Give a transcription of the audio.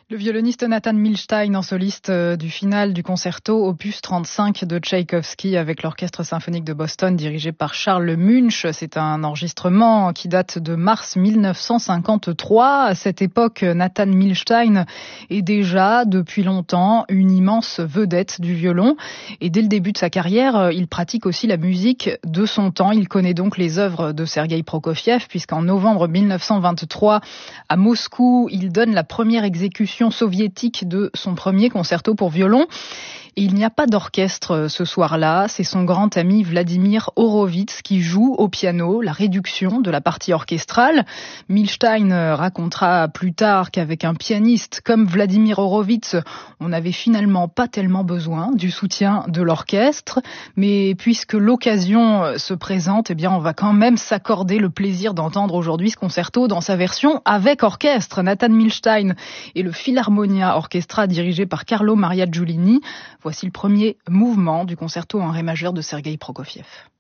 Le violoniste Nathan Milstein en soliste du final du concerto opus 35 de Tchaïkovski avec l'Orchestre symphonique de Boston dirigé par Charles Munch. C'est un enregistrement qui date de mars 1953. À cette époque, Nathan Milstein est déjà depuis longtemps une immense vedette du violon. Et dès le début de sa carrière, il pratique aussi la musique de son temps. Il connaît donc les œuvres de Sergueï Prokofiev puisqu'en novembre 1923, à Moscou, il donne la première exécution soviétique de son premier concerto pour violon. Et il n'y a pas d'orchestre ce soir-là, c'est son grand ami Vladimir Horowitz qui joue au piano la réduction de la partie orchestrale. Milstein racontera plus tard qu'avec un pianiste comme Vladimir Horowitz, on n'avait finalement pas tellement besoin du soutien de l'orchestre, mais puisque l'occasion se présente, eh bien on va quand même s'accorder le plaisir d'entendre aujourd'hui ce concerto dans sa version avec orchestre. Nathan Milstein et le Philharmonia Orchestra dirigé par Carlo Maria Giulini. Voici le premier mouvement du concerto en ré majeur de Sergueï Prokofiev.